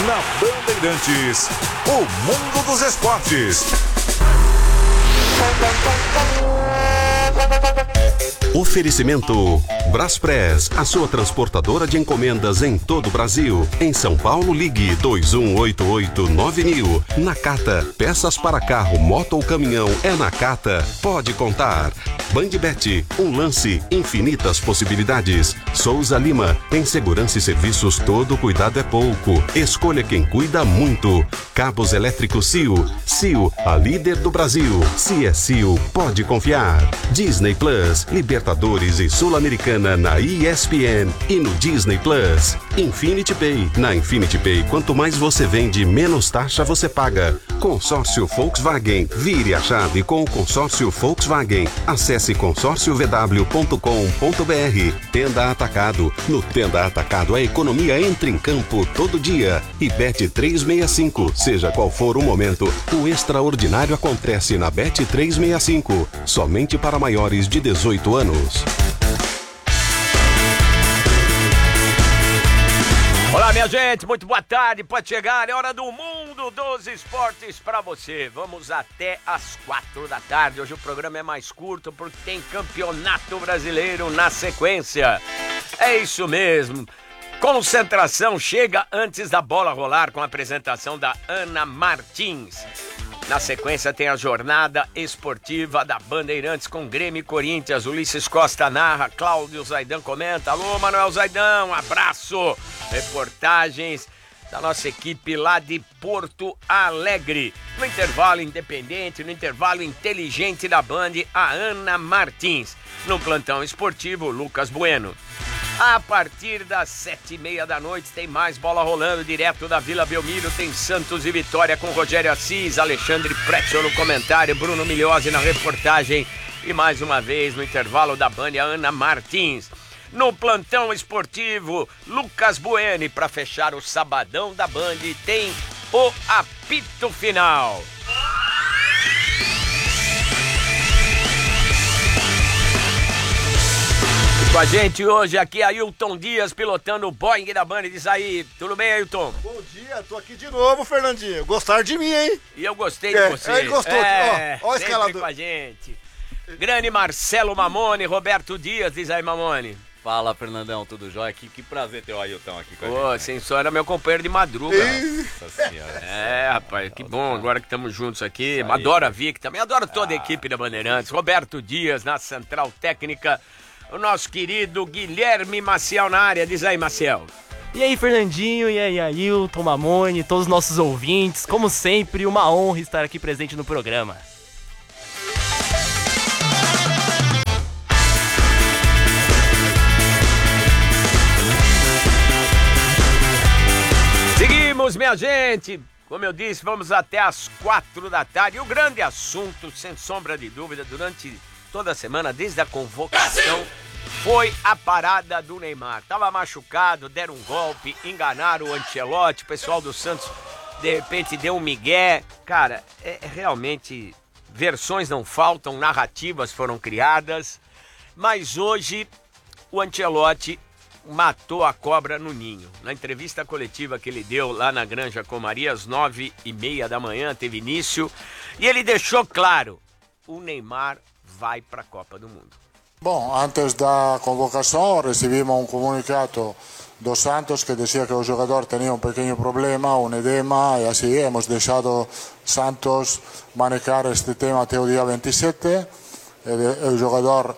Na Bandeirantes, o mundo dos esportes. Oferecimento Braspress, a sua transportadora de encomendas em todo o Brasil. Em São Paulo, ligue 2188-9000. Nakata, peças para carro, moto ou caminhão, é Nakata. Pode contar. Bandbet, um lance, infinitas possibilidades. Souza Lima, em segurança e serviços todo cuidado é pouco. Escolha quem cuida muito. Cabos elétricos Sil. Sil, a líder do Brasil. Se é Sil, pode confiar. Disney Plus, Libertadores e Sul-Americana na ESPN e no Disney Plus. Infinity Pay. Na Infinity Pay, quanto mais você vende, menos taxa você paga. Consórcio Volkswagen. Vire a chave com o consórcio Volkswagen. Acesse consórciovw.com.br. Tenda Atacado. No Tenda Atacado, a economia entra em campo todo dia. E Bet365. Seja qual for o momento, o extraordinário acontece na Bet365. Somente para maiores de 18 anos. Olá, minha gente, muito boa tarde, pode chegar, é hora do mundo dos esportes pra você. Vamos até às 4 da tarde, hoje o programa é mais curto porque tem Campeonato Brasileiro na sequência. É isso mesmo, concentração chega antes da bola rolar com a apresentação da Ana Martins. Na sequência tem a jornada esportiva da Bandeirantes com Grêmio e Corinthians. Ulisses Costa narra, Cláudio Zaidan comenta. Alô, Manuel Zaidan, um abraço. Reportagens da nossa equipe lá de Porto Alegre. No intervalo independente, no intervalo inteligente da Band, a Ana Martins. No plantão esportivo, Lucas Bueno. A partir das 7h30 da noite tem mais bola rolando direto da Vila Belmiro. Tem Santos e Vitória com Rogério Assis, Alexandre Pretzel no comentário, Bruno Migliozzi na reportagem e mais uma vez no intervalo da Band, a Ana Martins. No plantão esportivo, Lucas Bueno. Para fechar o sabadão da Band tem o apito final. Com a gente hoje aqui, Ailton Dias, pilotando o Boeing da Band. Diz aí, tudo bem, Ailton? Bom dia, tô aqui de novo, Fernandinho. Gostaram de mim, hein? E eu gostei de você. Ele gostou, ó o escalador. Com a gente. Grande Marcelo Mamone, Roberto Dias, diz aí, Mamone. Fala, Fernandão, tudo jóia? Que prazer ter o Ailton aqui com a gente. Ô, sem só era meu companheiro de madruga. Nossa senhora. É, rapaz, que bom agora que estamos juntos aqui. Adoro a Vic também, adoro toda a equipe da Bandeirantes. Roberto Dias na Central Técnica. O nosso querido Guilherme Maciel na área. Diz aí, Maciel. E aí, Fernandinho, e aí, Ailton, Mamone, todos os nossos ouvintes. Como sempre, uma honra estar aqui presente no programa. Seguimos, minha gente. Como eu disse, vamos até às 4 da tarde. E o grande assunto, sem sombra de dúvida, durante toda a semana, desde a convocação, foi a parada do Neymar. Tava machucado, deram um golpe, enganaram o Ancelotti, o pessoal do Santos de repente deu um migué. Cara, realmente, versões não faltam, narrativas foram criadas, mas hoje o Ancelotti matou a cobra no ninho. Na entrevista coletiva que ele deu lá na Granja Comaria, às 9h30 da manhã, teve início, e ele deixou claro, o Neymar vai para a Copa do Mundo. Bom, antes da convocação recebimos um comunicado do Santos que dizia que o jogador tinha um pequeno problema, um edema, e assim hemos deixado Santos manejar este tema até o dia 27. O jogador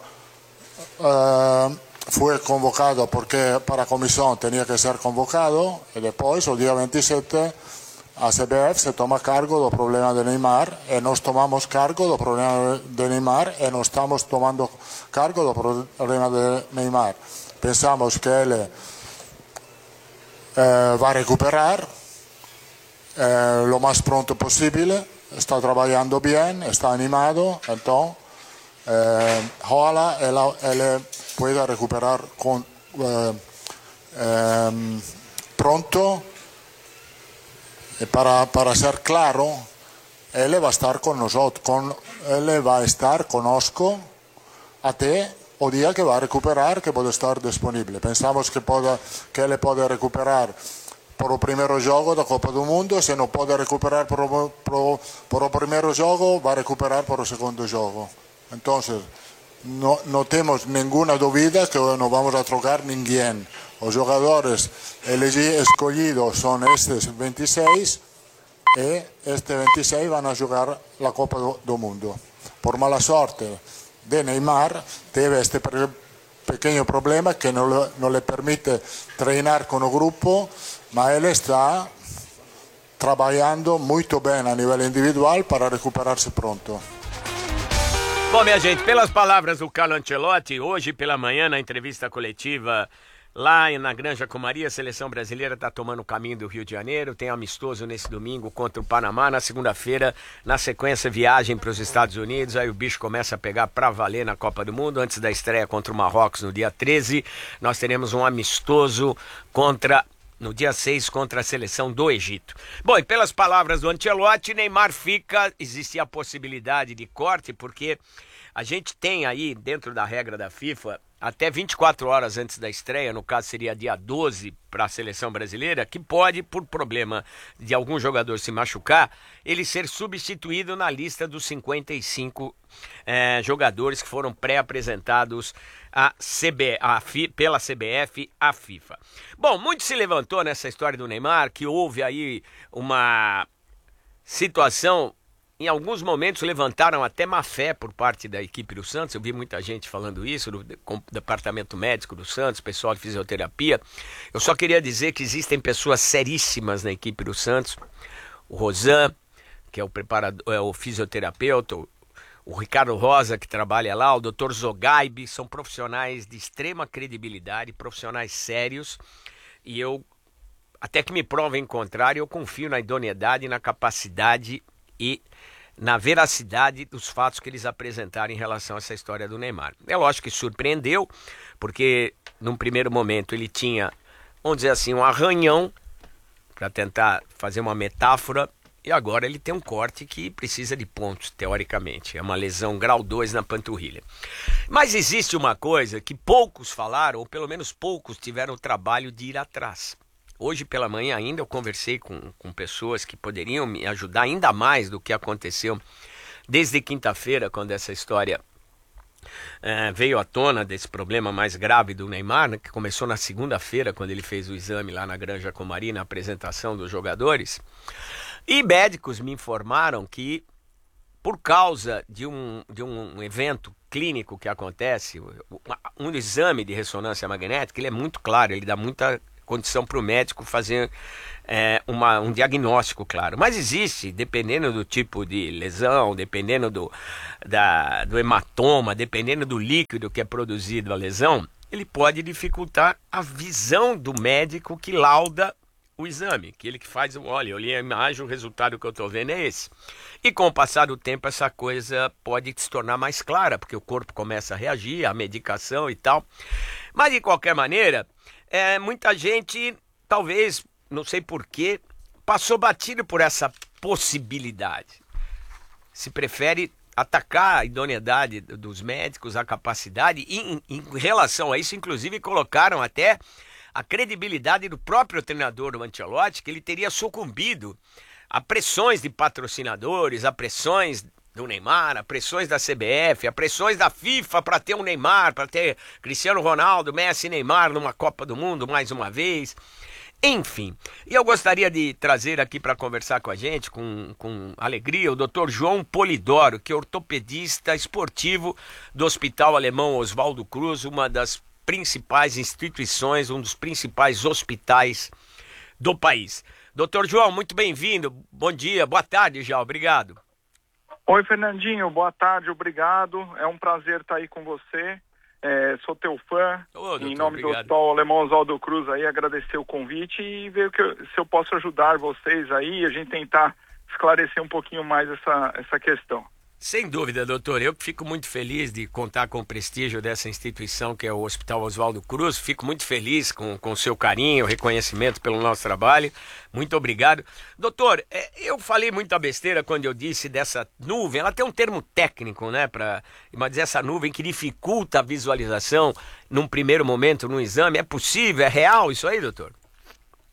foi convocado porque para a comissão tinha que ser convocado, e depois, o dia 27, a CBF se toma cargo do problema de Neymar e nós tomamos cargo do problema de Neymar e nós estamos tomando cargo do problema de Neymar. Pensamos que ele vai recuperar lo mais pronto possível, está trabalhando bem, está animado, então ojalá ele pueda recuperar pronto. Para ser claro, ele vai estar com nós, ele vai estar conosco até o dia que vai recuperar, que pode estar disponível. Pensamos que ele pode recuperar por el primer juego de la Copa del Mundo. Si no puede recuperar por el primer juego, va a recuperar por el segundo juego. Entonces, no tenemos ninguna duda que no vamos a trocar ninguém. Los jugadores escogidos son estos 26 y este 26 van a jugar la Copa del Mundo. Por mala suerte de Neymar, tiene este pequeño problema que no le permite treinar con el grupo, ma él está trabajando muy bien a nivel individual para recuperarse pronto. Bom, minha gente, pelas palavras do Carlo Ancelotti, hoje pela manhã, na entrevista coletiva lá na Granja Comari, a seleção brasileira está tomando o caminho do Rio de Janeiro, tem amistoso nesse domingo contra o Panamá, na segunda-feira, na sequência, viagem para os Estados Unidos, aí o bicho começa a pegar para valer na Copa do Mundo, antes da estreia contra o Marrocos no dia 13, nós teremos um amistoso no dia 6 contra a seleção do Egito. Bom, e pelas palavras do Ancelotti, Neymar fica, existe a possibilidade de corte, porque a gente tem aí, dentro da regra da FIFA, até 24 horas antes da estreia, no caso seria dia 12 para a seleção brasileira, que pode, por problema de algum jogador se machucar, ele ser substituído na lista dos 55 jogadores que foram pré-apresentados pela CBF à FIFA. Bom, muito se levantou nessa história do Neymar, que houve aí uma situação. Em alguns momentos levantaram até má fé por parte da equipe do Santos, eu vi muita gente falando isso, do departamento médico do Santos, pessoal de fisioterapia. Eu só queria dizer que existem pessoas seríssimas na equipe do Santos, o Rosan, que é o fisioterapeuta, o Ricardo Rosa, que trabalha lá, o Dr. Zogaib, são profissionais de extrema credibilidade, profissionais sérios, e eu, até que me provem o contrário, eu confio na idoneidade, na capacidade e na veracidade dos fatos que eles apresentaram em relação a essa história do Neymar. É lógico que surpreendeu, porque num primeiro momento ele tinha, vamos dizer assim, um arranhão, para tentar fazer uma metáfora, e agora ele tem um corte que precisa de pontos, teoricamente. É uma lesão grau 2 na panturrilha. Mas existe uma coisa que poucos falaram, ou pelo menos poucos tiveram o trabalho de ir atrás. Hoje pela manhã ainda eu conversei com pessoas que poderiam me ajudar ainda mais do que aconteceu desde quinta-feira, quando essa história veio à tona, desse problema mais grave do Neymar, né, que começou na segunda-feira, quando ele fez o exame lá na Granja Comari, na apresentação dos jogadores. E médicos me informaram que, por causa de um evento clínico que acontece, um exame de ressonância magnética, ele é muito claro, ele dá muita condição para o médico fazer um diagnóstico claro. Mas existe, dependendo do tipo de lesão, dependendo do hematoma, dependendo do líquido que é produzido a lesão, ele pode dificultar a visão do médico que lauda o exame, que ele que faz, olha, eu li a imagem, o resultado que eu estou vendo é esse. E com o passar do tempo essa coisa pode se tornar mais clara, porque o corpo começa a reagir, a medicação e tal. Mas de qualquer maneira, muita gente, talvez, não sei porquê, passou batido por essa possibilidade. Se prefere atacar a idoneidade dos médicos, a capacidade, e em relação a isso, inclusive, colocaram até a credibilidade do próprio treinador, do Ancelotti, que ele teria sucumbido a pressões de patrocinadores, a pressões do Neymar, a pressões da CBF, a pressões da FIFA para ter um Neymar, para ter Cristiano Ronaldo, Messi e Neymar numa Copa do Mundo mais uma vez. Enfim, e eu gostaria de trazer aqui para conversar com a gente, com alegria, o Dr. João Polidoro, que é ortopedista esportivo do Hospital Alemão Oswaldo Cruz, uma das principais instituições, um dos principais hospitais do país. Doutor João, muito bem-vindo, bom dia, boa tarde já, obrigado. Oi, Fernandinho, boa tarde, obrigado, é um prazer estar aí com você, sou teu fã, doutor, em nome do Hospital Alemão Oswaldo Cruz aí, agradecer o convite e ver se eu posso ajudar vocês aí, a gente tentar esclarecer um pouquinho mais essa questão. Sem dúvida, doutor. Eu fico muito feliz de contar com o prestígio dessa instituição que é o Hospital Oswaldo Cruz. Fico muito feliz com o seu carinho, reconhecimento pelo nosso trabalho. Muito obrigado. Doutor, eu falei muita besteira quando eu disse dessa nuvem. Ela tem um termo técnico, né? Mas essa nuvem que dificulta a visualização num primeiro momento no exame. É possível? É real isso aí, doutor?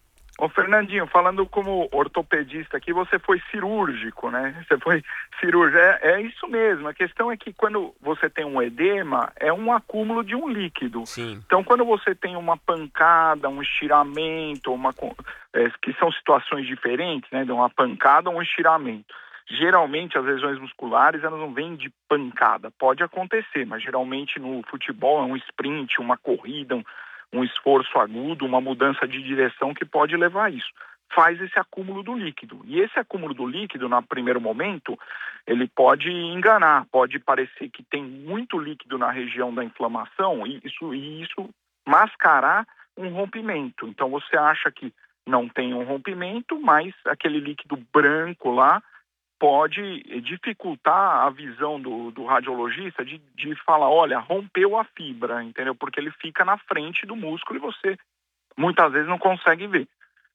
Ô Fernandinho, falando como ortopedista aqui, você foi cirúrgico, né? Você foi cirúrgico. É isso mesmo. A questão é que quando você tem um edema, é um acúmulo de um líquido. Sim. Então, quando você tem uma pancada, um estiramento, que são situações diferentes, né? De uma pancada ou um estiramento. Geralmente, as lesões musculares, elas não vêm de pancada. Pode acontecer, mas geralmente no futebol é um sprint, uma corrida, um esforço agudo, uma mudança de direção que pode levar a isso. Faz esse acúmulo do líquido. E esse acúmulo do líquido, no primeiro momento, ele pode enganar, pode parecer que tem muito líquido na região da inflamação e isso mascarar um rompimento. Então você acha que não tem um rompimento, mas aquele líquido branco lá pode dificultar a visão do radiologista de falar, olha, rompeu a fibra, entendeu? Porque ele fica na frente do músculo e você muitas vezes não consegue ver.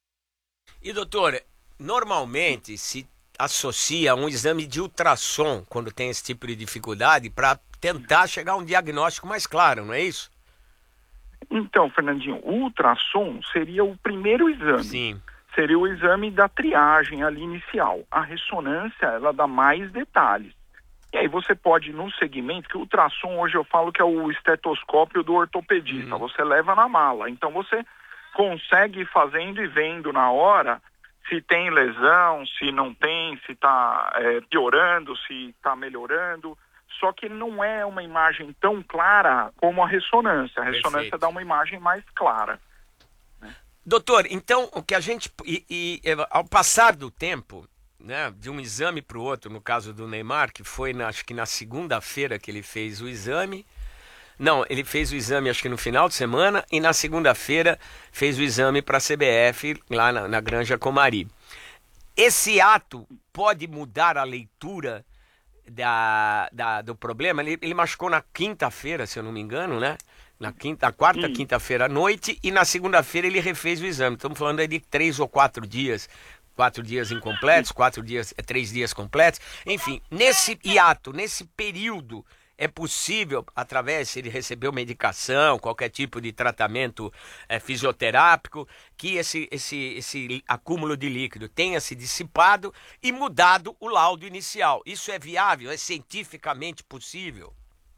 E doutor, normalmente se associa um exame de ultrassom quando tem esse tipo de dificuldade para tentar chegar a um diagnóstico mais claro, não é isso? Então, Fernandinho, o ultrassom seria o primeiro exame. Sim. Seria o exame da triagem ali inicial. A ressonância, ela dá mais detalhes. E aí você pode, no segmento, que o ultrassom hoje eu falo que é o estetoscópio do ortopedista, você leva na mala. Então você consegue ir fazendo e vendo na hora se tem lesão, se não tem, se está piorando, se está melhorando. Só que não é uma imagem tão clara como a ressonância. A ressonância Perfeito. dá uma imagem mais clara. Doutor, então o que a gente... ao passar do tempo, né, de um exame para o outro, no caso do Neymar, que foi acho que na segunda-feira que ele fez o exame... Não, ele fez o exame acho que no final de semana e na segunda-feira fez o exame para a CBF lá na Granja Comari. Esse ato pode mudar a leitura do problema? Ele machucou na quinta-feira, se eu não me engano, né? Na quarta, quinta-feira à noite, e na segunda-feira ele refez o exame. Estamos falando aí de 3 ou 4 dias. 4 dias incompletos, 3 dias completos. Enfim, nesse hiato, nesse período, é possível, através, se ele recebeu medicação, qualquer tipo de tratamento fisioterápico, que esse acúmulo de líquido tenha se dissipado e mudado o laudo inicial. Isso é viável? É cientificamente possível?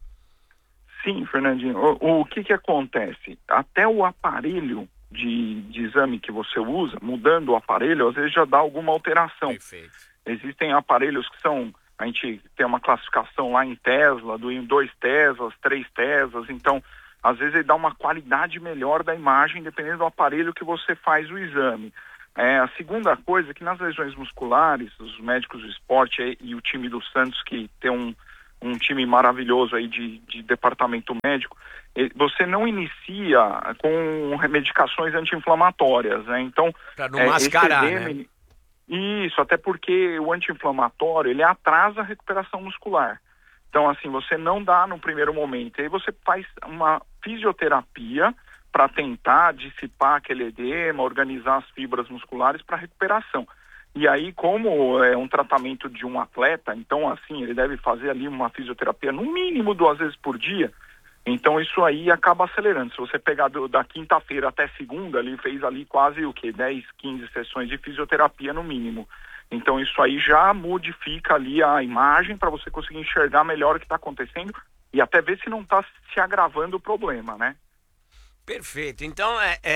Sim, Fernandinho. O que acontece? Até o aparelho de exame que você usa, mudando o aparelho, às vezes já dá alguma alteração. Perfeito. Existem aparelhos que são... A gente tem uma classificação lá em Tesla, em 2 Teslas, 3 Teslas, então, às vezes ele dá uma qualidade melhor da imagem, dependendo do aparelho que você faz o exame. A segunda coisa é que nas lesões musculares, os médicos do esporte e o time do Santos, que tem um time maravilhoso aí de departamento médico, você não inicia com medicações anti-inflamatórias, né? Então, para não mascarar, né? Isso, até porque o anti-inflamatório, ele atrasa a recuperação muscular. Então, assim, você não dá no primeiro momento. Aí você faz uma fisioterapia para tentar dissipar aquele edema, organizar as fibras musculares para recuperação. E aí, como é um tratamento de um atleta, então, assim, ele deve fazer ali uma fisioterapia no mínimo 2 vezes por dia. Então, isso aí acaba acelerando. Se você pegar da quinta-feira até segunda, ele fez ali quase 10, 15 sessões de fisioterapia no mínimo. Então, isso aí já modifica ali a imagem para você conseguir enxergar melhor o que está acontecendo e até ver se não está se agravando o problema, né? Perfeito. Então,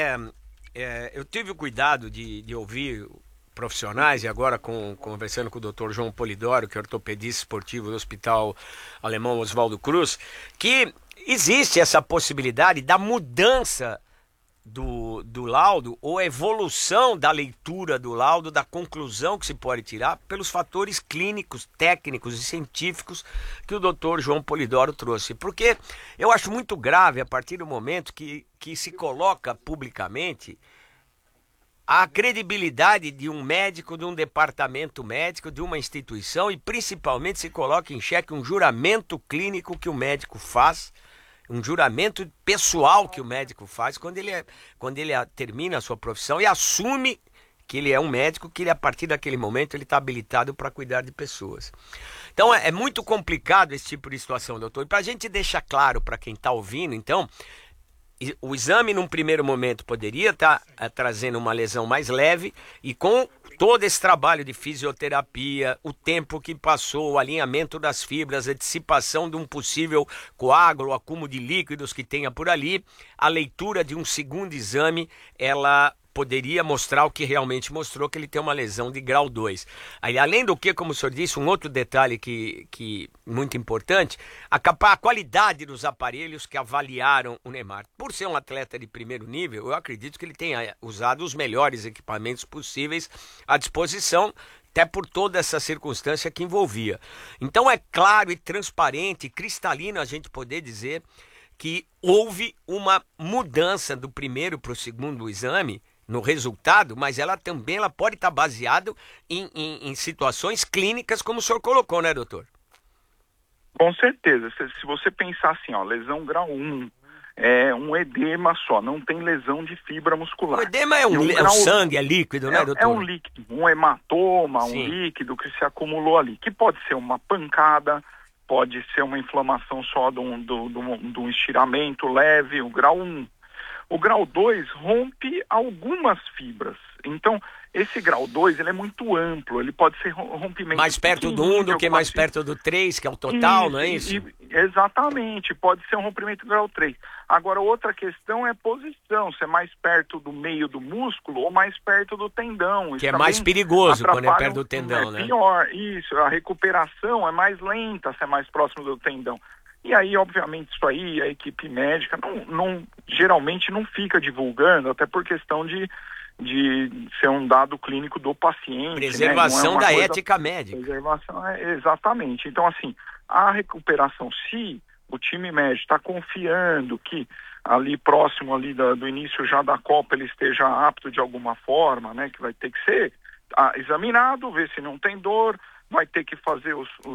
eu tive o cuidado de ouvir profissionais, e agora conversando com o Dr. João Polidoro, que é ortopedista esportivo do Hospital Alemão Oswaldo Cruz, que existe essa possibilidade da mudança do laudo ou evolução da leitura do laudo, da conclusão que se pode tirar pelos fatores clínicos, técnicos e científicos que o Dr. João Polidoro trouxe. Porque eu acho muito grave a partir do momento que se coloca publicamente a credibilidade de um médico, de um departamento médico, de uma instituição e principalmente se coloca em xeque um juramento clínico que o médico faz, um juramento pessoal que o médico faz quando ele termina a sua profissão e assume que ele é um médico, que ele, a partir daquele momento ele está habilitado para cuidar de pessoas. Então é muito complicado esse tipo de situação, doutor. E para a gente deixar claro para quem está ouvindo, então, o exame, num primeiro momento, poderia estar trazendo uma lesão mais leve, e com todo esse trabalho de fisioterapia, o tempo que passou, o alinhamento das fibras, a dissipação de um possível coágulo, acúmulo de líquidos que tenha por ali, a leitura de um segundo exame, ela poderia mostrar o que realmente mostrou, que ele tem uma lesão de grau 2. Aí, além do que, como o senhor disse, um outro detalhe que muito importante, a qualidade dos aparelhos que avaliaram o Neymar. Por ser um atleta de primeiro nível, eu acredito que ele tenha usado os melhores equipamentos possíveis à disposição, até por toda essa circunstância que envolvia. Então é claro e transparente, cristalino a gente poder dizer que houve uma mudança do primeiro para o segundo exame, no resultado, mas ela também pode estar baseada em situações clínicas, como o senhor colocou, né, doutor? Com certeza. Se você pensar assim, ó, lesão grau 1 é um edema só, não tem lesão de fibra muscular. O edema é um sangue, é líquido, né, doutor? É um líquido, um hematoma, Sim. um líquido que se acumulou ali, que pode ser uma pancada, pode ser uma inflamação só de um estiramento leve, o grau 1. O grau 2 rompe algumas fibras. Então, esse grau 2 ele é muito amplo, ele pode ser rompimento... Mais perto do 1 do que mais perto do 3, que é o total, não é isso? Exatamente, pode ser um rompimento grau 3. Agora, outra questão é posição, se é mais perto do meio do músculo ou mais perto do tendão. Que é mais perigoso quando é perto do tendão, né? É pior, isso, a recuperação é mais lenta se é mais próximo do tendão. E aí, obviamente, isso aí, a equipe médica geralmente não fica divulgando, até por questão de ser um dado clínico do paciente. Preservação da ética médica. Preservação, exatamente. Então, assim, a recuperação, se o time médico está confiando que ali próximo ali do início já da Copa ele esteja apto de alguma forma, né, que vai ter que ser examinado, ver se não tem dor, vai ter que fazer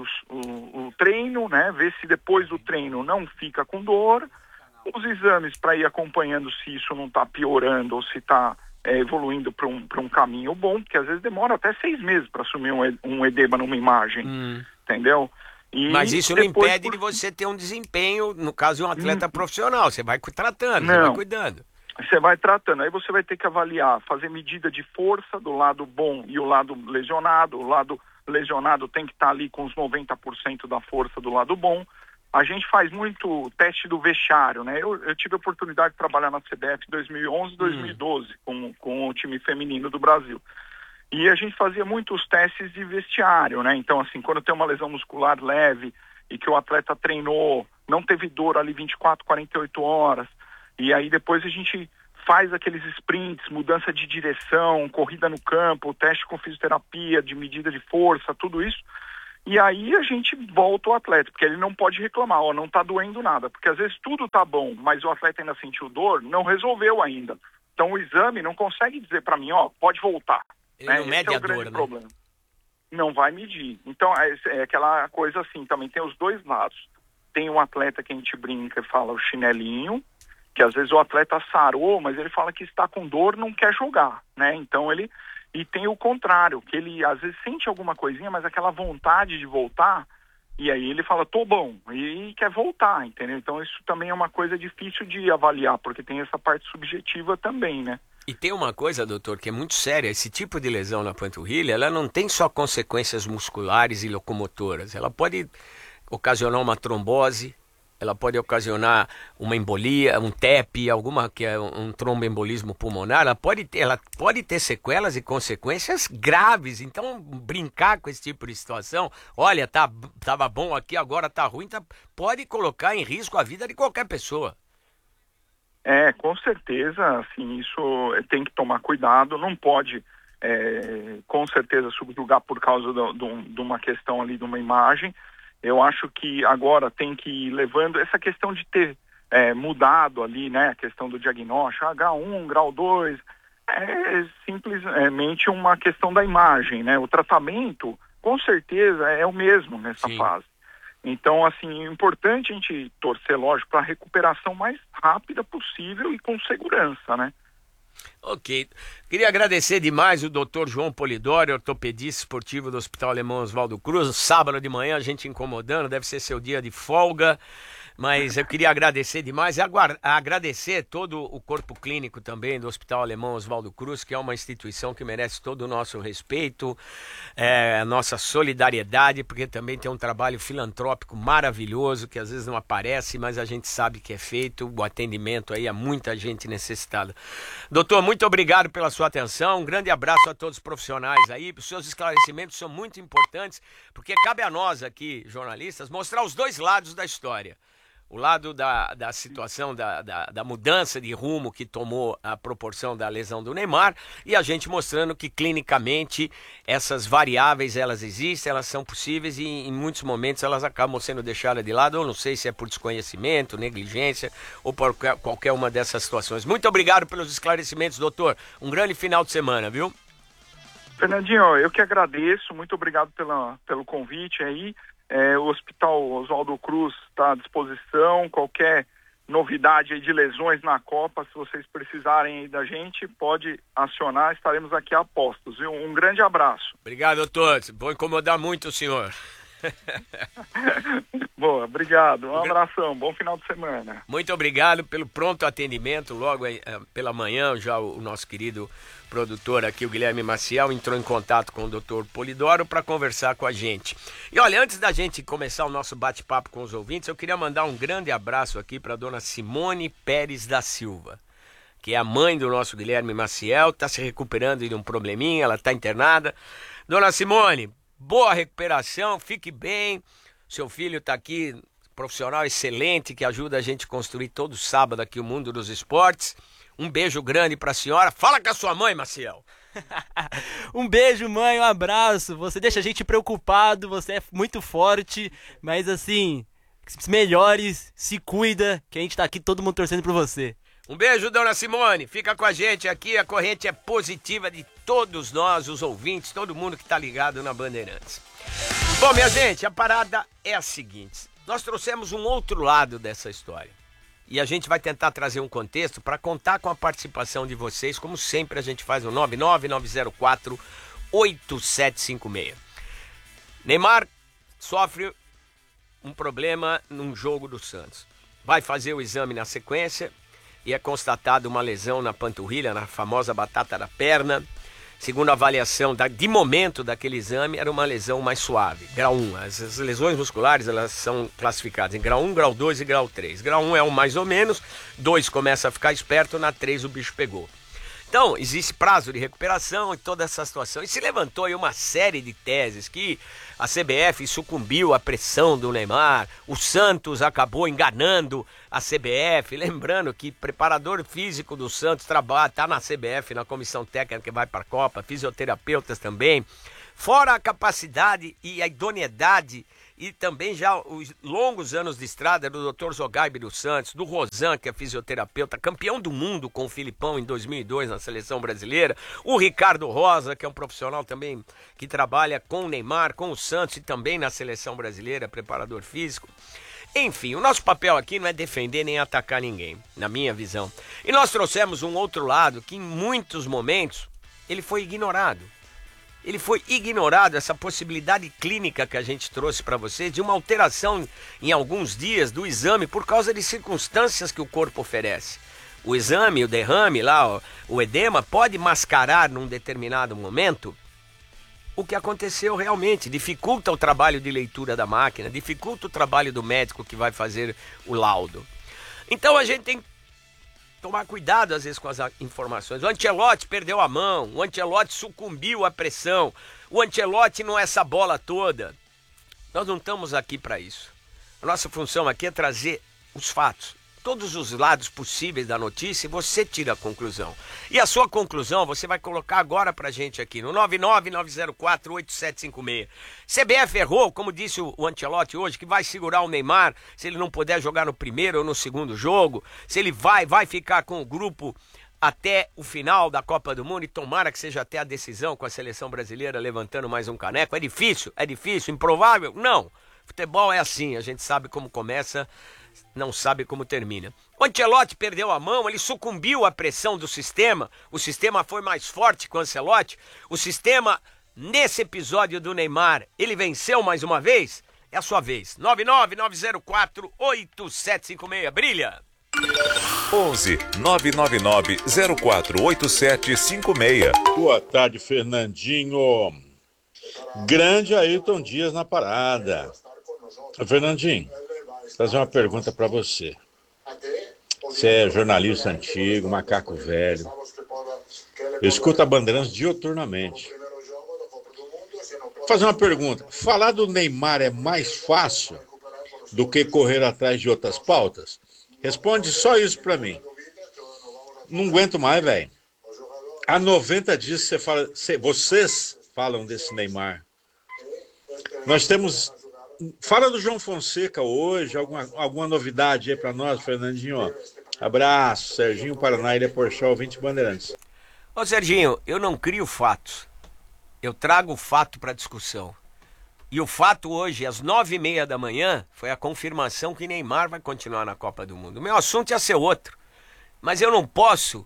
o treino, né? Ver se depois do treino não fica com dor, os exames para ir acompanhando se isso não está piorando ou se está evoluindo para um caminho bom, porque às vezes demora até 6 meses para assumir um edema numa imagem, entendeu? Mas isso não impede de você ter um desempenho, no caso de um atleta profissional, você vai tratando, você vai cuidando. Você vai tratando, aí você vai ter que avaliar, fazer medida de força do lado bom e o lado lesionado. O lado lesionado tem que estar ali com os 90% da força do lado bom. A gente faz muito teste do vestiário, né? Eu tive a oportunidade de trabalhar na CBF em 2011 e 2012 com o time feminino do Brasil. E a gente fazia muitos testes de vestiário, né? Então, assim, quando tem uma lesão muscular leve e que o atleta treinou, não teve dor ali 24, 48 horas, e aí depois a gente faz aqueles sprints, mudança de direção, corrida no campo, teste com fisioterapia, de medida de força, tudo isso. E aí a gente volta o atleta, porque ele não pode reclamar, não está doendo nada. Porque às vezes tudo está bom, mas o atleta ainda sentiu dor, não resolveu ainda. Então o exame não consegue dizer para mim, pode voltar. Ele não mede a dor, né? Problema. Não vai medir. Então é aquela coisa assim, também tem os dois lados. Tem um atleta que a gente brinca e fala o chinelinho, que às vezes o atleta sarou, mas ele fala que está com dor, não quer jogar, né? Então e tem o contrário, que ele às vezes sente alguma coisinha, mas aquela vontade de voltar, e aí ele fala, tô bom, e quer voltar, entendeu? Então isso também é uma coisa difícil de avaliar, porque tem essa parte subjetiva também, né? E tem uma coisa, doutor, que é muito séria, esse tipo de lesão na panturrilha, ela não tem só consequências musculares e locomotoras, ela pode ocasionar uma trombose, ela pode ocasionar uma embolia, um TEP, que é um tromboembolismo pulmonar, ela pode ter sequelas e consequências graves. Então, brincar com esse tipo de situação, olha, tava bom aqui, agora tá ruim, pode colocar em risco a vida de qualquer pessoa. Com certeza, assim, isso tem que tomar cuidado, não pode, com certeza, subjugar por causa de uma questão ali, de uma imagem. Eu acho que agora tem que ir levando essa questão de ter mudado ali, né, a questão do diagnóstico, grau 1, grau 2, é simplesmente uma questão da imagem, né? O tratamento, com certeza, é o mesmo nessa fase. Então, assim, é importante a gente torcer, lógico, para a recuperação mais rápida possível e com segurança, né? Ok. Queria agradecer demais o Dr. João Polidori, ortopedista esportivo do Hospital Alemão Oswaldo Cruz. Sábado de manhã a gente incomodando, deve ser seu dia de folga. Mas eu queria agradecer demais e agradecer todo o corpo clínico também do Hospital Alemão Oswaldo Cruz, que é uma instituição que merece todo o nosso respeito, a nossa solidariedade, porque também tem um trabalho filantrópico maravilhoso, que às vezes não aparece, mas a gente sabe que é feito, o atendimento aí a muita gente necessitada. Doutor, muito obrigado pela sua atenção, um grande abraço a todos os profissionais aí, os seus esclarecimentos são muito importantes, porque cabe a nós aqui, jornalistas, mostrar os dois lados da história. O lado da situação, da mudança de rumo que tomou a proporção da lesão do Neymar e a gente mostrando que clinicamente essas variáveis elas existem, elas são possíveis e em muitos momentos elas acabam sendo deixadas de lado, eu não sei se é por desconhecimento, negligência ou por qualquer uma dessas situações. Muito obrigado pelos esclarecimentos, doutor. Um grande final de semana, viu? Fernandinho, eu que agradeço, muito obrigado pelo convite aí. O Hospital Oswaldo Cruz está à disposição, qualquer novidade aí de lesões na Copa, se vocês precisarem aí da gente, pode acionar, estaremos aqui a postos, viu? Um grande abraço. Obrigado, doutor, vou incomodar muito o senhor. Boa, obrigado, um abração, bom final de semana. Muito obrigado pelo pronto atendimento, logo pela manhã já o nosso querido produtor aqui, o Guilherme Maciel, entrou em contato com o Dr. Polidoro para conversar com a gente. E olha, antes da gente começar o nosso bate-papo com os ouvintes, eu queria mandar um grande abraço aqui para a dona Simone Pérez da Silva, que é a mãe do nosso Guilherme Maciel, está se recuperando de um probleminha, ela está internada. Dona Simone, boa recuperação, fique bem, seu filho está aqui, profissional excelente, que ajuda a gente a construir todo sábado aqui o mundo dos esportes. Um beijo grande pra senhora. Fala com a sua mãe, Maciel. Um beijo, mãe, um abraço. Você deixa a gente preocupado, você é muito forte, mas assim, melhores, se cuida, que a gente tá aqui todo mundo torcendo por você. Um beijo, dona Simone. Fica com a gente aqui, a corrente é positiva de todos nós, os ouvintes, todo mundo que tá ligado na Bandeirantes. Bom, minha gente, a parada é a seguinte. Nós trouxemos um outro lado dessa história. E a gente vai tentar trazer um contexto para contar com a participação de vocês, como sempre a gente faz no 99904-8756. Neymar sofre um problema num jogo do Santos. Vai fazer o exame na sequência e é constatada uma lesão na panturrilha, na famosa batata da perna. Segundo a avaliação de momento daquele exame, era uma lesão mais suave, grau 1. As lesões musculares elas são classificadas em grau 1, grau 2 e grau 3. Grau 1 é um mais ou menos, 2 começa a ficar esperto, na 3 o bicho pegou. Então, existe prazo de recuperação e toda essa situação. E se levantou aí uma série de teses que a CBF sucumbiu à pressão do Neymar, o Santos acabou enganando a CBF. Lembrando que preparador físico do Santos está na CBF, na comissão técnica que vai para a Copa, fisioterapeutas também. Fora a capacidade e a idoneidade e também já os longos anos de estrada do Dr. Zogaibe dos Santos, do Rosan, que é fisioterapeuta, campeão do mundo com o Filipão em 2002 na seleção brasileira, o Ricardo Rosa, que é um profissional também que trabalha com o Neymar, com o Santos e também na seleção brasileira, preparador físico. Enfim, o nosso papel aqui não é defender nem atacar ninguém, na minha visão. E nós trouxemos um outro lado que em muitos momentos ele foi ignorado. Ele foi ignorado, essa possibilidade clínica que a gente trouxe para vocês, de uma alteração em alguns dias do exame por causa de circunstâncias que o corpo oferece. O exame, o derrame lá, o edema, pode mascarar num determinado momento o que aconteceu realmente. Dificulta o trabalho de leitura da máquina, dificulta o trabalho do médico que vai fazer o laudo. Então a gente tem que tomar cuidado às vezes com as informações. O Ancelotti perdeu a mão, o Ancelotti sucumbiu à pressão, o Ancelotti não é essa bola toda. Nós não estamos aqui para isso. A nossa função aqui é trazer os fatos, todos os lados possíveis da notícia e você tira a conclusão. E a sua conclusão você vai colocar agora pra gente aqui no 999048756. CBF errou, como disse o Ancelotti hoje, que vai segurar o Neymar se ele não puder jogar no primeiro ou no segundo jogo, se ele vai ficar com o grupo até o final da Copa do Mundo e tomara que seja até a decisão com a seleção brasileira levantando mais um caneco. É difícil, improvável? Não. Futebol é assim, a gente sabe como começa, não sabe como termina. O Ancelotti perdeu a mão, ele sucumbiu à pressão do sistema, o sistema foi mais forte que o Ancelotti, o sistema, nesse episódio do Neymar, ele venceu mais uma vez? É a sua vez. 999048756. Brilha! 11 999 048756. Boa tarde, Fernandinho. Grande Ayrton Dias na parada. Fernandinho, vou fazer uma pergunta para você. Você é jornalista antigo, macaco velho. Eu escuto a Bandeirantes diuturnamente. Vou fazer uma pergunta. Falar do Neymar é mais fácil do que correr atrás de outras pautas? Responde só isso pra mim. Não aguento mais, velho. Há 90 dias vocês falam desse Neymar. Nós temos... Fala do João Fonseca hoje, alguma novidade aí pra nós, Fernandinho? Abraço, Serginho Paraná, Ilha Porchal, 20 Bandeirantes. Ô Serginho, eu não crio fatos. Eu trago o fato pra discussão. E o fato hoje, às 9h30 da manhã, foi a confirmação que Neymar vai continuar na Copa do Mundo. O meu assunto ia ser outro. Mas eu não posso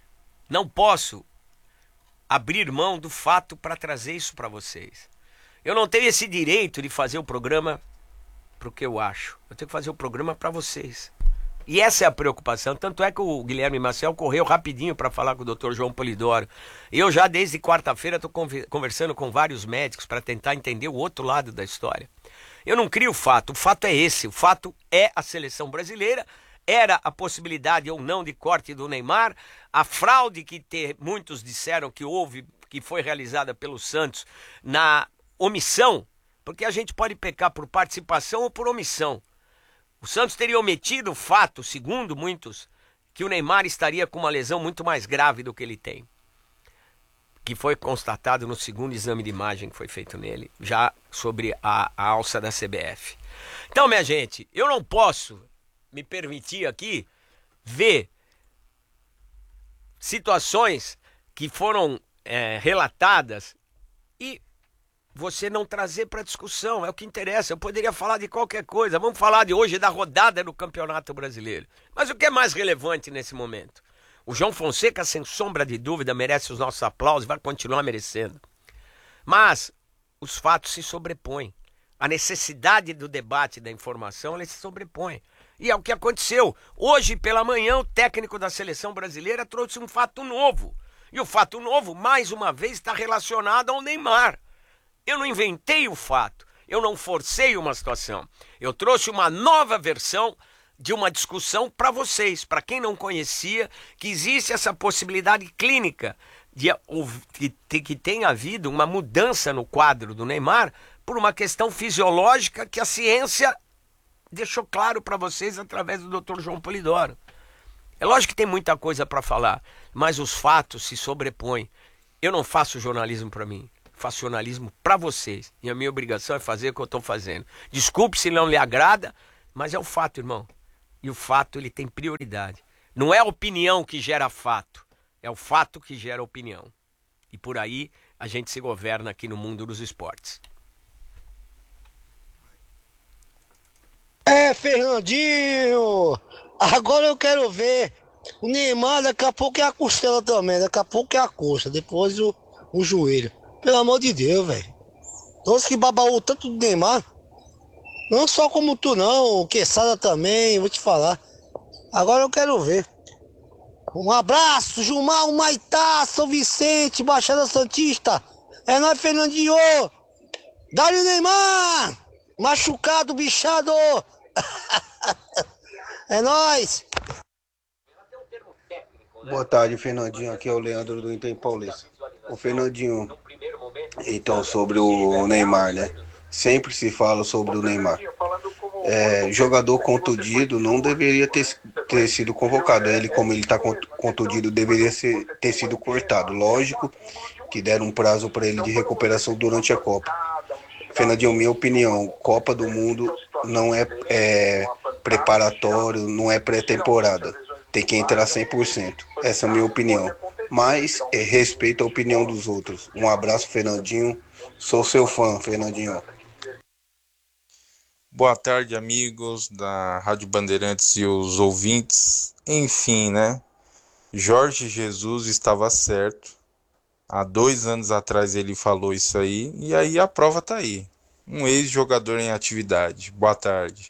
abrir mão do fato para trazer isso para vocês. Eu não tenho esse direito de fazer o programa pro que eu acho. Eu tenho que fazer o programa para vocês. E essa é a preocupação. Tanto é que o Guilherme Maciel correu rapidinho para falar com o Dr. João Polidoro. Eu já desde quarta-feira estou conversando com vários médicos para tentar entender o outro lado da história. Eu não crio o fato é esse. O fato é a seleção brasileira. Era a possibilidade ou não de corte do Neymar. A fraude que muitos disseram que houve, que foi realizada pelo Santos na omissão. Porque a gente pode pecar por participação ou por omissão. O Santos teria omitido o fato, segundo muitos, que o Neymar estaria com uma lesão muito mais grave do que ele tem. Que foi constatado no segundo exame de imagem que foi feito nele, já sobre a alça da CBF. Então, minha gente, eu não posso me permitir aqui ver situações que foram relatadas e você não trazer para discussão, é o que interessa. Eu poderia falar de qualquer coisa, vamos falar de hoje da rodada do Campeonato Brasileiro. Mas o que é mais relevante nesse momento? O João Fonseca, sem sombra de dúvida, merece os nossos aplausos, vai continuar merecendo. Mas os fatos se sobrepõem. A necessidade do debate, da informação, ela se sobrepõe. E é o que aconteceu. Hoje, pela manhã, o técnico da seleção brasileira trouxe um fato novo. E o fato novo, mais uma vez, está relacionado ao Neymar. Eu não inventei o fato, eu não forcei uma situação. Eu trouxe uma nova versão de uma discussão para vocês, para quem não conhecia, que existe essa possibilidade clínica de que tenha havido uma mudança no quadro do Neymar por uma questão fisiológica que a ciência deixou claro para vocês através do Dr. João Polidoro. É lógico que tem muita coisa para falar, mas os fatos se sobrepõem. Eu não faço jornalismo para mim. Faço jornalismo para vocês. E a minha obrigação é fazer o que eu estou fazendo. Desculpe se não lhe agrada, mas é o fato, irmão. E o fato, ele tem prioridade. Não é a opinião que gera fato. É o fato que gera opinião. E por aí a gente se governa aqui no mundo dos esportes. Fernandinho! Agora eu quero ver. O Neymar daqui a pouco é a costela também. Daqui a pouco é a coxa. Depois o joelho. Pelo amor de Deus, velho. Nossa, que babaú tanto do Neymar. Não só como tu não, o Quesada também, vou te falar. Agora eu quero ver. Um abraço, Gilmar, o Maitá, São Vicente, Baixada Santista. É nóis, Fernandinho. Dá-lhe o Neymar. Machucado, bichado. É nóis. Boa tarde, Fernandinho. Aqui é o Leandro do Inter Paulista. O Fernandinho, então, sobre o Neymar, né? Sempre se fala sobre o Neymar. Jogador contundido não deveria ter sido convocado. Ele, como ele está contundido, deveria ter sido cortado. Lógico que deram um prazo para ele de recuperação durante a Copa. Fernandinho, minha opinião, Copa do Mundo não é preparatório, não é pré-temporada. Tem que entrar 100%. Essa é a minha opinião. Mas respeito a opinião dos outros. Um abraço, Fernandinho. Sou seu fã, Fernandinho. Boa tarde, amigos da Rádio Bandeirantes e os ouvintes. Enfim, né? Jorge Jesus estava certo. Há 2 anos atrás ele falou isso aí. E aí a prova tá aí. um ex-jogador em atividade. Boa tarde.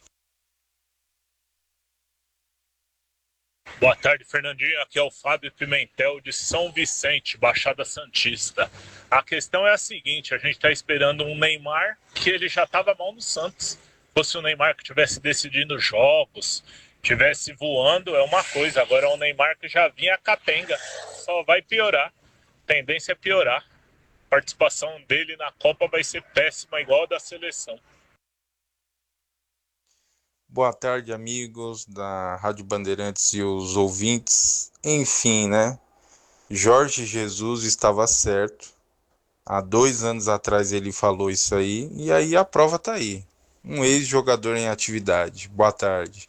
Boa tarde, Fernandinho. Aqui é o Fábio Pimentel de São Vicente, Baixada Santista. A questão é a seguinte, a gente está esperando um Neymar que ele já estava mal no Santos. Se fosse o Neymar que estivesse decidindo jogos, estivesse voando, é uma coisa. Agora é um Neymar que já vinha capenga. Só vai piorar. Tendência é piorar. A participação dele na Copa vai ser péssima, igual a da seleção. Boa tarde, amigos da Rádio Bandeirantes e os ouvintes. Enfim, né? Jorge Jesus estava certo. Há 2 anos atrás ele falou isso aí. E aí a prova tá aí. Um ex-jogador em atividade. Boa tarde.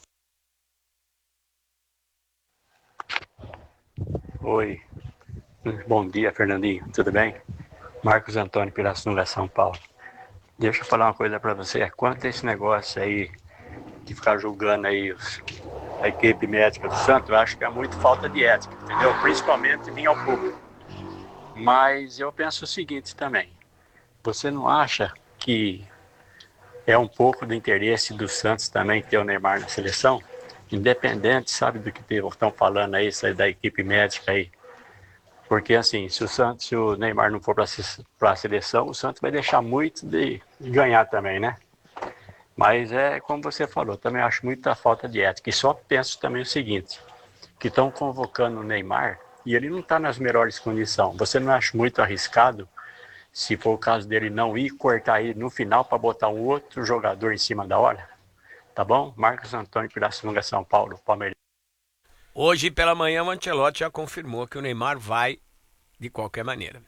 Oi. Bom dia, Fernandinho. Tudo bem? Marcos Antônio Pirassununga, São Paulo. Deixa eu falar uma coisa pra você. Quanto a esse negócio aí de ficar julgando aí a equipe médica do Santos, eu acho que é muito falta de ética, entendeu? Principalmente vir ao público. Mas eu penso o seguinte também. Você não acha que é um pouco do interesse do Santos também ter o Neymar na seleção? Independente, sabe, do que estão falando aí, isso aí da equipe médica aí. Porque assim, se o Neymar não for para a seleção, o Santos vai deixar muito de ganhar também, né? Mas é como você falou, também acho muita falta de ética. E só penso também o seguinte, que estão convocando o Neymar e ele não está nas melhores condições. Você não acha muito arriscado, se for o caso dele não ir, cortar ele no final para botar um outro jogador em cima da hora? Tá bom? Marcos Antônio Pirassununga, São Paulo, Palmeiras. Hoje pela manhã o Ancelotti já confirmou que o Neymar vai de qualquer maneira.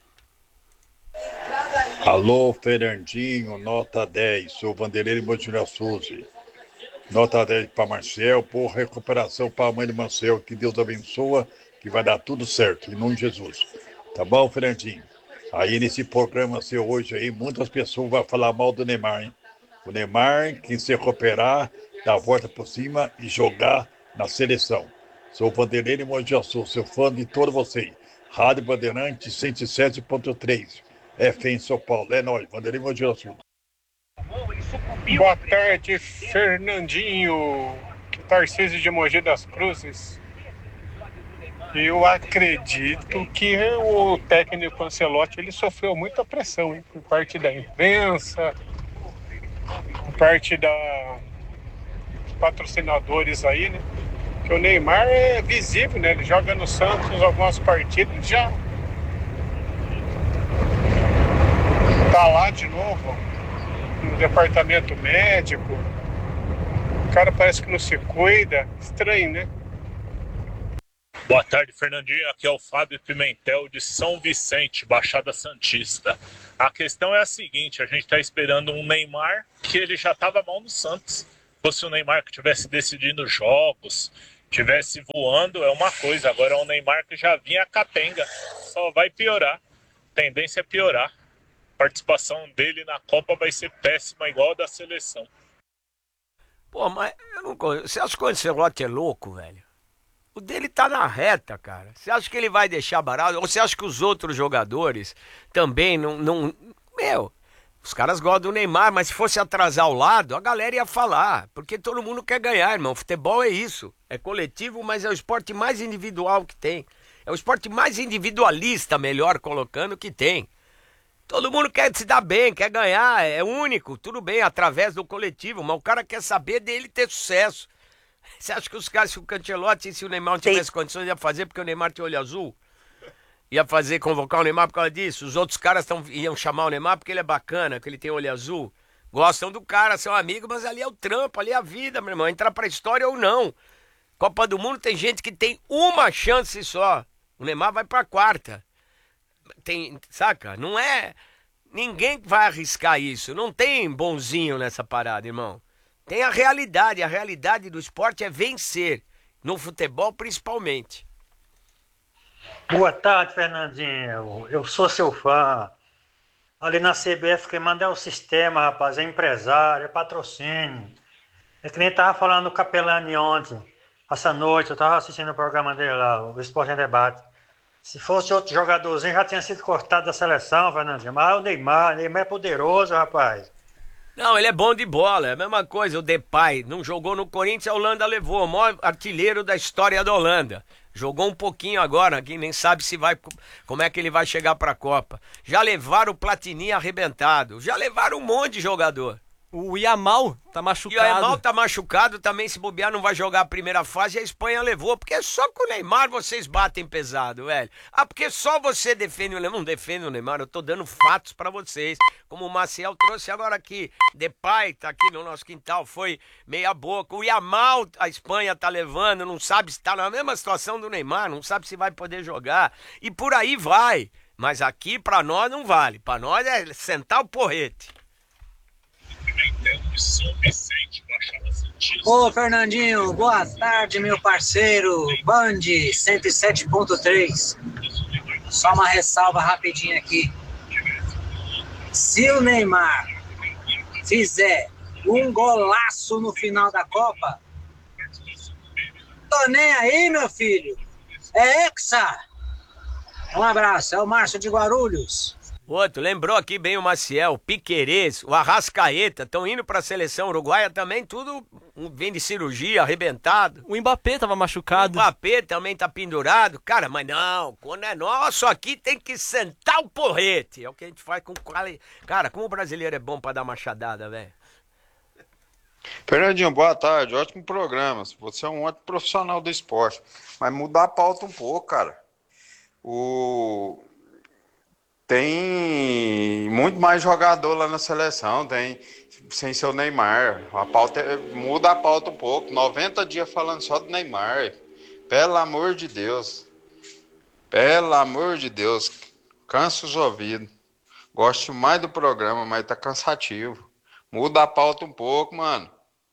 Alô, Fernandinho, nota 10, sou Vanderlei Motinha Souza. Nota 10 para Marcel, por recuperação para a mãe de Marcel, que Deus abençoa, que vai dar tudo certo, em nome de Jesus. Tá bom, Fernandinho? Aí nesse programa seu hoje aí, muitas pessoas vão falar mal do Neymar, hein? O Neymar, que se recuperar, dar a volta por cima e jogar na seleção. Sou Vanderlei Motinha Souza, seu fã de todos vocês. Rádio Bandeirantes 107.3. FM em São Paulo, é nóis, Vanderlei Motinha Souza. Boa tarde, Fernandinho, Tarcísio de Mogi das Cruzes. Eu acredito que o técnico Ancelotti ele sofreu muita pressão, hein, por parte da imprensa, por parte dos patrocinadores aí, né? Que o Neymar é visível, né? Ele joga no Santos algumas partidas já tá lá de novo no departamento médico. O cara parece que não se cuida. Estranho, né? Boa tarde, Fernandinho. Aqui é o Fábio Pimentel de São Vicente, Baixada Santista. A questão é a seguinte, a gente está esperando um Neymar que ele já estava mal no Santos. Se fosse o Neymar que estivesse decidindo jogos, estivesse voando, é uma coisa. Agora é um Neymar que já vinha capenga. Só vai piorar. Tendência é piorar. A participação dele na Copa vai ser péssima, igual a da seleção. Pô, mas eu não conheço. Você acha que o Ancelotti é louco, velho? O dele tá na reta, cara. Você acha que ele vai deixar barato? Ou você acha que os outros jogadores também não... Meu, os caras gostam do Neymar, mas se fosse atrasar o lado, a galera ia falar. Porque todo mundo quer ganhar, irmão. Futebol é isso. É coletivo, mas é o esporte mais individual que tem. É o esporte mais individualista, melhor colocando, que tem. Todo mundo quer se dar bem, quer ganhar, é único, tudo bem, através do coletivo, mas o cara quer saber dele ter sucesso. Você acha que os caras, se o Ancelotti, se o Neymar não tivesse condições, ia fazer porque o Neymar tinha olho azul? Ia convocar o Neymar por causa disso? Os outros caras iam chamar o Neymar porque ele é bacana, porque ele tem olho azul? Gostam do cara, são amigos, mas ali é o trampo, ali é a vida, meu irmão, entrar pra história ou não. Copa do Mundo tem gente que tem uma chance só, o Neymar vai pra quarta. Tem, saca? Não é... Ninguém vai arriscar isso. Não tem bonzinho nessa parada, irmão. Tem a realidade do esporte é vencer. No futebol, principalmente. Boa tarde, Fernandinho. Eu sou seu fã. Ali na CBF, quem manda é o sistema, rapaz. É empresário, é patrocínio. É que nem tava falando do Capelani ontem. Essa noite, eu tava assistindo o programa dele lá, o Esporte em Debate. Se fosse outro jogadorzinho, já tinha sido cortado da seleção, Fernandinho. Mas o Neymar é poderoso, rapaz. Não, ele é bom de bola, é a mesma coisa, o Depay não jogou no Corinthians, a Holanda levou, o maior artilheiro da história da Holanda. Jogou um pouquinho agora, aqui nem sabe se vai, como é que ele vai chegar pra Copa. Já levaram o Platini arrebentado, já levaram um monte de jogador. O Yamal tá machucado. E o Yamal tá machucado também, se bobear não vai jogar a primeira fase, e a Espanha levou, porque só com o Neymar vocês batem pesado, velho. Ah, porque só você defende o Neymar, não defende o Neymar, eu tô dando fatos pra vocês, como o Maciel trouxe agora aqui. Depay tá aqui no nosso quintal, foi meia boca. O Yamal, a Espanha tá levando, não sabe se tá na mesma situação do Neymar, não sabe se vai poder jogar, e por aí vai. Mas aqui pra nós não vale, pra nós é sentar o porrete. Ô Fernandinho, boa tarde, meu parceiro. Band 107.3. Só uma ressalva rapidinho aqui. Se o Neymar fizer um golaço no final da Copa, tô nem aí, meu filho. É Hexa. Um abraço, é o Márcio de Guarulhos. Outro, lembrou aqui bem o Maciel, o Piquerez, o Arrascaeta, estão indo pra seleção uruguaia também, tudo vem de cirurgia, arrebentado. O Mbappé tava machucado. O Mbappé também tá pendurado. Cara, mas não, quando é nosso aqui tem que sentar o porrete. É o que a gente faz com qualidade. Cara, como o brasileiro é bom pra dar machadada, velho. Fernandinho, boa tarde, ótimo programa. Você é um ótimo profissional do esporte. Mas mudar a pauta um pouco, cara. Tem muito mais jogador lá na seleção, tem sem ser o Neymar. Muda a pauta um pouco. 90 dias falando só do Neymar. Pelo amor de Deus. Pelo amor de Deus. Cansa os ouvidos. Gosto mais do programa, mas tá cansativo. Muda a pauta um pouco, mano.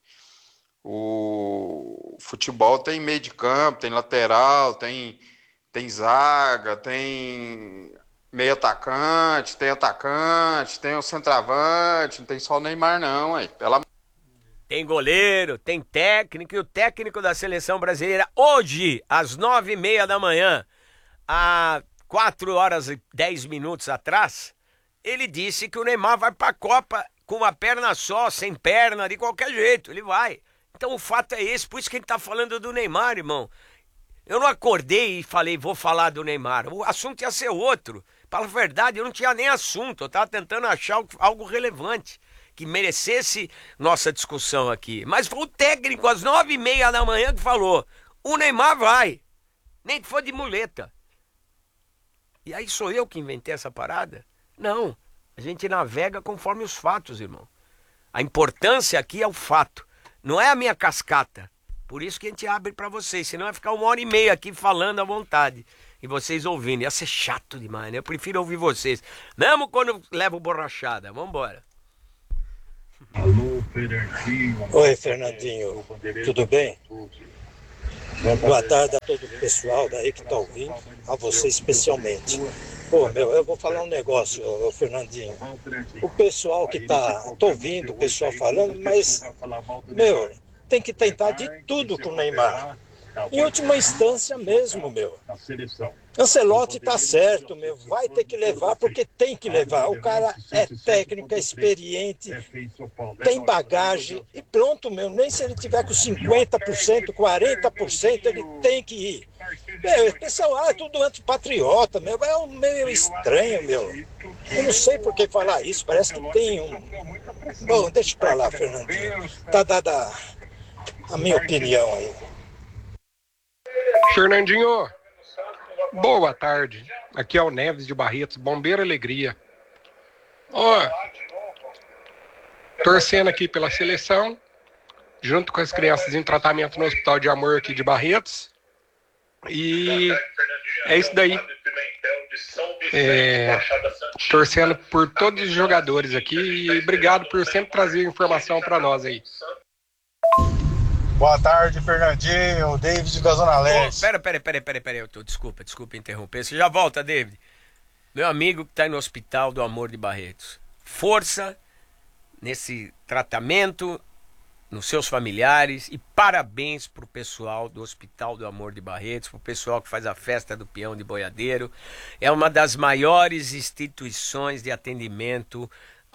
O futebol tem meio de campo, tem lateral, tem zaga, tem meio atacante, tem o centroavante, não tem só o Neymar não, aí. Tem goleiro, tem técnico, e o técnico da seleção brasileira hoje, às 9h30 da manhã, há 4h10 atrás, ele disse que o Neymar vai pra Copa com uma perna só, sem perna, de qualquer jeito, ele vai. Então o fato é esse, por isso que a gente tá falando do Neymar, irmão. Eu não acordei e falei, vou falar do Neymar, o assunto ia ser outro. Para a verdade, eu não tinha nem assunto, eu estava tentando achar algo relevante, que merecesse nossa discussão aqui. Mas foi o técnico, às 9h30 da manhã, que falou, o Neymar vai, nem que for de muleta. E aí sou eu que inventei essa parada? Não, a gente navega conforme os fatos, irmão. A importância aqui é o fato, não é a minha cascata. Por isso que a gente abre para vocês, senão vai ficar 1h30 aqui falando à vontade. E vocês ouvindo, ia ser chato demais, né? Eu prefiro ouvir vocês, mesmo quando eu levo borrachada. Vambora. Alô, Fernandinho. Oi, Fernandinho, tudo bem? Boa tarde a todo o pessoal daí que tá ouvindo, a você especialmente. Pô, eu vou falar um negócio, Fernandinho. O pessoal que tô ouvindo o pessoal falando, mas, tem que tentar de tudo com o Neymar. Em última instância mesmo, Ancelotti tá certo, vai ter que levar porque tem que levar. O cara é técnico, é experiente, tem bagagem e pronto, nem se ele tiver com 50%, 40%, ele tem que ir. O pessoal, é tudo antipatriota, é meio estranho, Eu não sei por que falar isso, parece que tem um... Bom, deixa pra lá, Fernandinho. Tá dada a minha opinião aí. Fernandinho, boa tarde. Aqui é o Neves de Barretos, Bombeiro Alegria. Torcendo aqui pela seleção, junto com as crianças em tratamento no Hospital de Amor aqui de Barretos. E é isso daí. Torcendo por todos os jogadores aqui e obrigado por sempre trazer informação para nós aí. Boa tarde, Fernandinho, David da Zona Leste. Pera, desculpa interromper. Você já volta, David. Meu amigo que tá aí no Hospital do Amor de Barretos. Força nesse tratamento, nos seus familiares, e parabéns pro pessoal do Hospital do Amor de Barretos, pro pessoal que faz a festa do peão de boiadeiro. É uma das maiores instituições de atendimento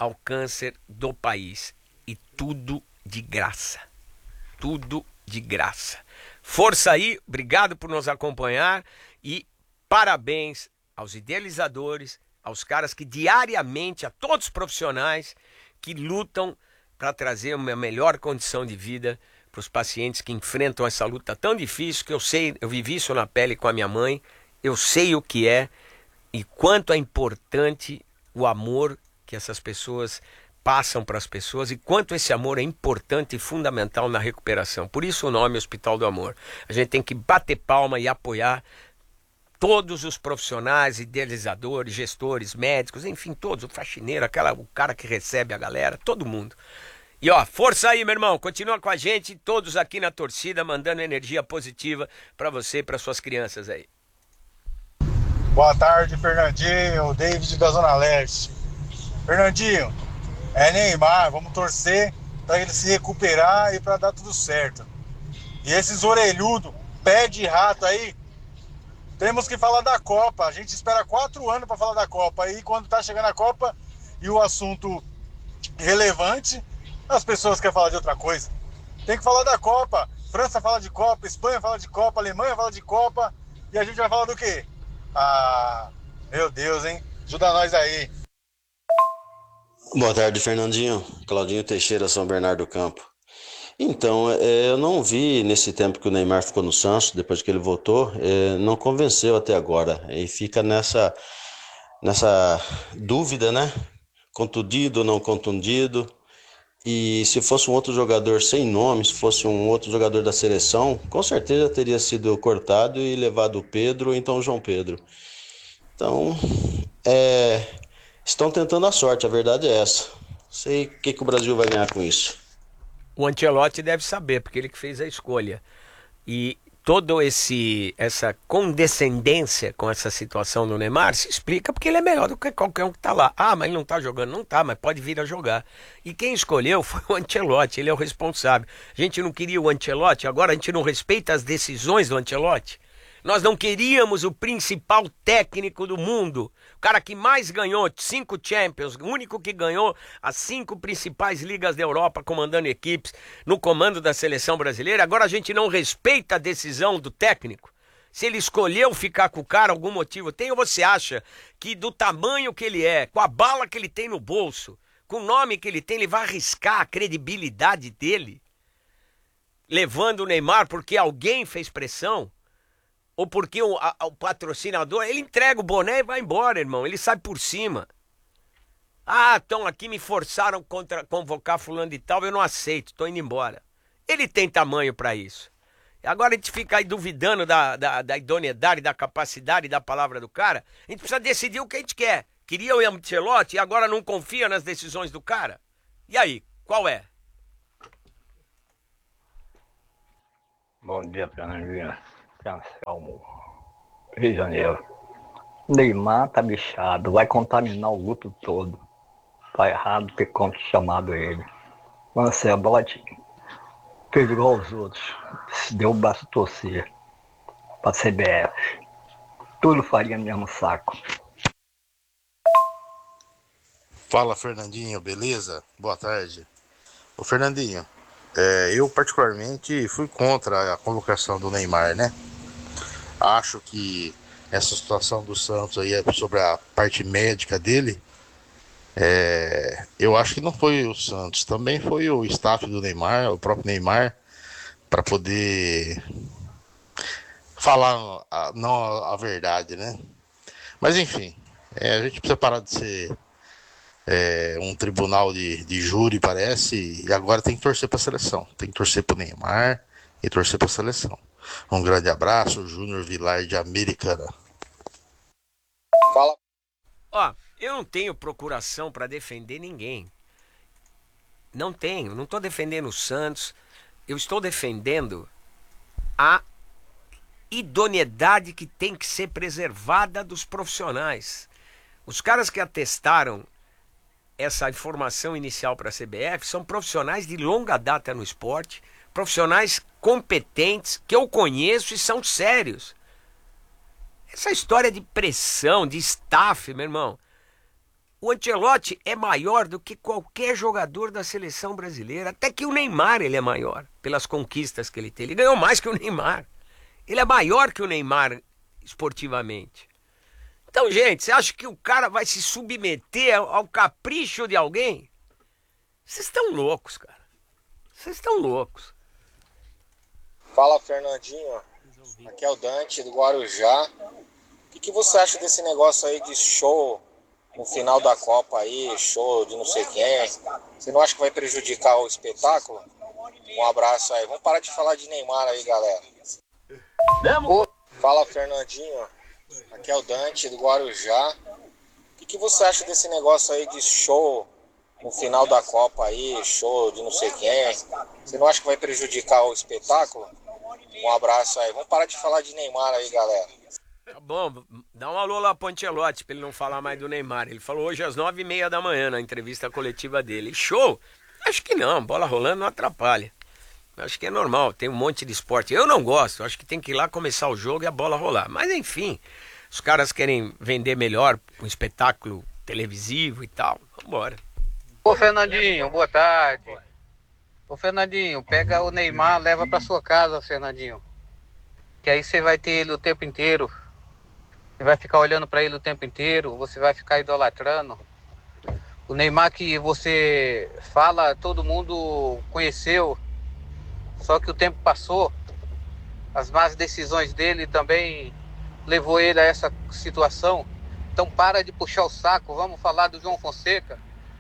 ao câncer do país. E tudo de graça. Tudo de graça. Força aí, obrigado por nos acompanhar e parabéns aos idealizadores, aos caras que diariamente, a todos os profissionais que lutam para trazer uma melhor condição de vida para os pacientes que enfrentam essa luta tão difícil, que eu sei, eu vivi isso na pele com a minha mãe, eu sei o que é e quanto é importante o amor que essas pessoas passam para as pessoas e quanto esse amor é importante e fundamental na recuperação. Por isso o nome Hospital do Amor. A gente tem que bater palma e apoiar todos os profissionais, idealizadores, gestores, médicos, enfim, todos, o faxineiro, o cara que recebe a galera, todo mundo. E ó, força aí, meu irmão, continua com a gente, todos aqui na torcida, mandando energia positiva para você e para suas crianças aí. Boa tarde, Fernandinho, David da Zona Leste. Fernandinho, é Neymar, vamos torcer para ele se recuperar e para dar tudo certo. E esses orelhudos, pé de rato aí, temos que falar da Copa. A gente espera 4 anos para falar da Copa. Aí quando tá chegando a Copa e o assunto relevante, as pessoas querem falar de outra coisa. Tem que falar da Copa. França fala de Copa, Espanha fala de Copa, Alemanha fala de Copa. E a gente vai falar do quê? Ah, meu Deus, hein? Ajuda nós aí. Boa tarde, Fernandinho. Claudinho Teixeira, São Bernardo do Campo. Então, eu não vi nesse tempo que o Neymar ficou no Santos, depois que ele voltou, não convenceu até agora. E fica nessa dúvida, né? Contundido ou não contundido. E se fosse um outro jogador sem nome, se fosse um outro jogador da seleção, com certeza teria sido cortado e levado o Pedro ou então o João Pedro. Então, estão tentando a sorte, a verdade é essa. Sei o que o Brasil vai ganhar com isso. O Ancelotti deve saber, porque ele que fez a escolha. E toda essa condescendência com essa situação do Neymar se explica porque ele é melhor do que qualquer um que está lá. Ah, mas ele não está jogando. Não está, mas pode vir a jogar. E quem escolheu foi o Ancelotti, ele é o responsável. A gente não queria o Ancelotti, agora a gente não respeita as decisões do Ancelotti. Nós não queríamos o principal técnico do mundo, o cara que mais ganhou 5 Champions, o único que ganhou as 5 principais ligas da Europa, comandando equipes, no comando da seleção brasileira. Agora a gente não respeita a decisão do técnico. Se ele escolheu ficar com o cara, algum motivo tem, ou você acha que do tamanho que ele é, com a bala que ele tem no bolso, com o nome que ele tem, ele vai arriscar a credibilidade dele, levando o Neymar porque alguém fez pressão? Ou porque o patrocinador, ele entrega o boné e vai embora, irmão. Ele sai por cima. Ah, então aqui me forçaram convocar fulano de tal, eu não aceito, estou indo embora. Ele tem tamanho para isso. Agora a gente fica aí duvidando da idoneidade, da capacidade da palavra do cara. A gente precisa decidir o que a gente quer. Queria o Ancelotti e agora não confia nas decisões do cara. E aí, qual é? Bom dia, Fernandinho. Calmo. Rio de Janeiro. Neymar tá bichado, vai contaminar o grupo todo. Tá errado ter chamado ele. Ancelotti fez igual aos outros. Se deu o braço torcer pra CBF. Tudo faria no mesmo saco. Fala, Fernandinho, beleza? Boa tarde. Ô Fernandinho, eu particularmente fui contra a convocação do Neymar, né? Acho que essa situação do Santos aí é sobre a parte médica dele. Eu acho que não foi o Santos, também foi o staff do Neymar, o próprio Neymar, para poder falar a verdade, né? Mas enfim, a gente precisa parar de ser um tribunal de júri, parece, e agora tem que torcer para a seleção, tem que torcer para o Neymar e torcer para a seleção. Um grande abraço, Júnior Vilar de Americana. Fala. Ó, eu não tenho procuração para defender ninguém. Não tenho, não estou defendendo o Santos. Eu estou defendendo a idoneidade que tem que ser preservada dos profissionais. Os caras que atestaram essa informação inicial para a CBF são profissionais de longa data no esporte, profissionais competentes, que eu conheço e são sérios. Essa história de pressão, de staff, meu irmão. o Ancelotti é maior do que qualquer jogador da seleção brasileira. Até que o Neymar ele é maior, pelas conquistas que ele tem. Ele ganhou mais que o Neymar. Ele é maior que o Neymar esportivamente. Então, gente, você acha que o cara vai se submeter ao capricho de alguém? Vocês estão loucos, cara. Vocês estão loucos. Fala, Fernandinho. Aqui é o Dante, do Guarujá. O que você acha desse negócio aí de show no final da Copa aí, show de não sei quem? Você não acha que vai prejudicar o espetáculo? Um abraço aí. Vamos parar de falar de Neymar aí, galera. Fala, Fernandinho. Aqui é o Dante, do Guarujá. O que você acha desse negócio aí de show no final da Copa aí, show de não sei quem? Você não acha que vai prejudicar o espetáculo? Um abraço aí. Vamos parar de falar de Neymar aí, galera. Tá bom, dá um alô lá pro Ancelotti pra ele não falar mais do Neymar. Ele falou hoje às 9h30 da manhã na entrevista coletiva dele. Show? Acho que não, bola rolando não atrapalha. Acho que é normal, tem um monte de esporte. Eu não gosto, acho que tem que ir lá começar o jogo e a bola rolar. Mas enfim, os caras querem vender melhor um espetáculo televisivo e tal. Vambora. Ô Fernandinho, boa tarde. Ô Fernandinho, pega o Neymar, leva pra sua casa, Fernandinho. Que aí você vai ter ele o tempo inteiro. Você vai ficar olhando pra ele o tempo inteiro, você vai ficar idolatrando. O Neymar que você fala, todo mundo conheceu. Só que o tempo passou, as más decisões dele também levou ele a essa situação. Então para de puxar o saco, vamos falar do João Fonseca.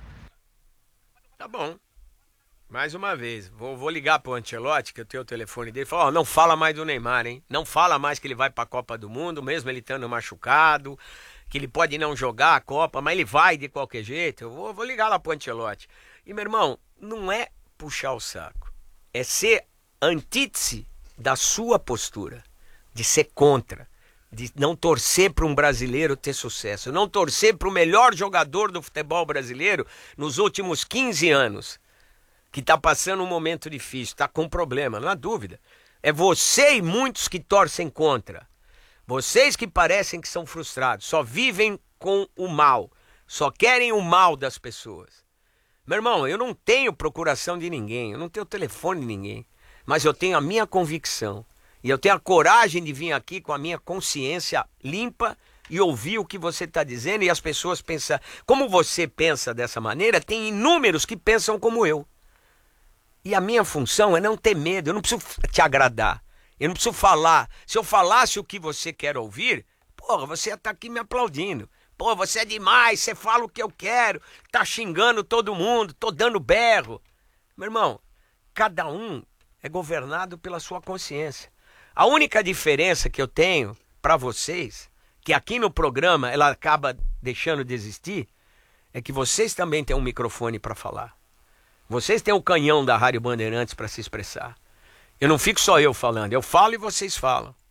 Tá bom. Mais uma vez, vou ligar pro Ancelotti, que eu tenho o telefone dele, e falar, não fala mais do Neymar, hein? Não fala mais que ele vai pra Copa do Mundo, mesmo ele estando machucado, que ele pode não jogar a Copa, mas ele vai de qualquer jeito. Eu vou ligar lá pro Ancelotti. E, meu irmão, não é puxar o saco, é ser antítese da sua postura, de ser contra, de não torcer para um brasileiro ter sucesso, não torcer para o melhor jogador do futebol brasileiro nos últimos 15 anos, que está passando um momento difícil, está com problema, não há dúvida. É você e muitos que torcem contra. Vocês que parecem que são frustrados, só vivem com o mal, só querem o mal das pessoas. Meu irmão, eu não tenho procuração de ninguém, eu não tenho telefone de ninguém, mas eu tenho a minha convicção. E eu tenho a coragem de vir aqui com a minha consciência limpa e ouvir o que você está dizendo e as pessoas pensam. Como você pensa dessa maneira, tem inúmeros que pensam como eu. E a minha função é não ter medo, eu não preciso te agradar, eu não preciso falar. Se eu falasse o que você quer ouvir, porra, você ia estar aqui me aplaudindo. Pô, você é demais, você fala o que eu quero, tá xingando todo mundo, tô dando berro. Meu irmão, cada um é governado pela sua consciência. A única diferença que eu tenho para vocês, que aqui no programa ela acaba deixando de existir, é que vocês também têm um microfone para falar. Vocês têm o canhão da Rádio Bandeirantes para se expressar. Eu não fico só eu falando, eu falo e vocês falam.